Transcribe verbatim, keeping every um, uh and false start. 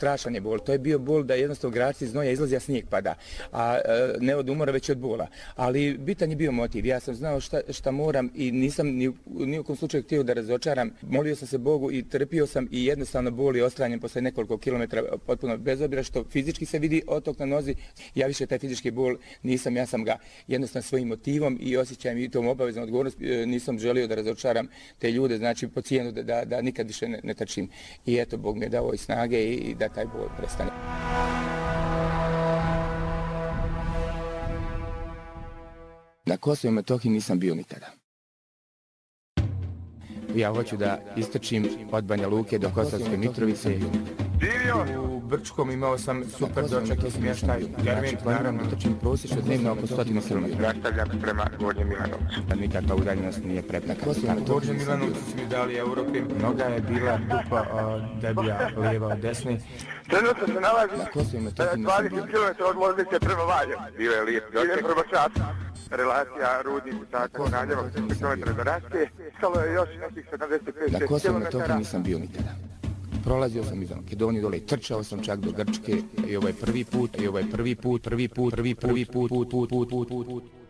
strašan je bol. To je bio bol da jednostavno graci znoja izlazi, a snijeg pada. A ne od umora, već od bola. Ali bitan je bio motiv. Ja sam znao šta, šta moram i nisam ni, ni u kom slučaju htio da razočaram. Molio sam se Bogu i trpio sam i jednostavno bol je ostranjen posle nekoliko kilometara potpuno bez obzira što fizički se vidi otok na nozi. Ja više taj fizički bol nisam, ja sam ga jednostavno svojim motivom i osjećajem i tom obaveznom odgovornost nisam želio da razočaram te ljude, znači po cijenu da, da, da nikad više ne, ne trčim. I eto, Bog mi je dao i snage i, i da taj bol prestane. Na Kosovu i Metohiji nisam bio nikada. Ja hoću da istrčim od Banja Luke do Kosovske Mitrovice. U Brčkom imao sam super doček i smještaj. Znači, planiram da trčim prosječno dnevno oko stotinu kilometara. Nastavljam prema Gornjem Milanovcu. Nikakva udaljenost nije prepreka. Gornjem Milanovcu su mi dali Europrim. Noga je bila dupa deblja, lijeva od desne. Trenutno se nalazi dvadeset kilometara od Loznice prema Valjevu. Bio je lijep doček. Idem prema Šapcu. Relacija Rudnik u Satak Kraljevo, šest kilometara do Raške. Stalo je još nekih sedamdeset pet kilometara. Na Kosovu i Metohiji nisam bio nikada. Prolazio sam iz Makedonije dole i trčao sam čak do Grčke i ovo je prvi put, i ovo je prvi put, prvi put, prvi put, prvi put, put, put, put, put, put.